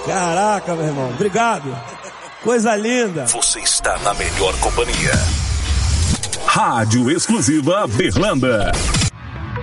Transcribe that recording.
Caraca, meu irmão. Obrigado. Coisa linda. Você está na melhor companhia. Rádio Exclusiva Berlanda.